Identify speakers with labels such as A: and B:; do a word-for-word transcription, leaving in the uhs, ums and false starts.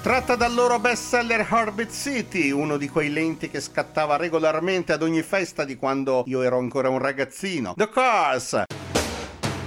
A: tratta dal loro bestseller Orbit City, uno di quei lenti che scattava regolarmente ad ogni festa di quando io ero ancora un ragazzino. The Cars,